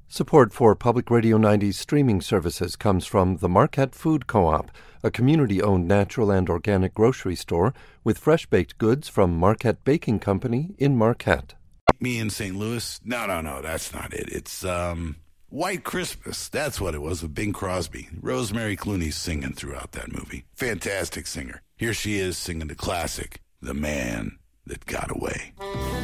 Support for Public Radio 90's streaming services comes from the Marquette Food Co-op, a community-owned natural and organic grocery store with fresh-baked goods from Marquette Baking Company in Marquette. Me in St. Louis? No, that's not it. It's, White Christmas. That's what it was with Bing Crosby. Rosemary Clooney's singing throughout that movie. Fantastic singer. Here she is singing the classic, The Man That Got Away.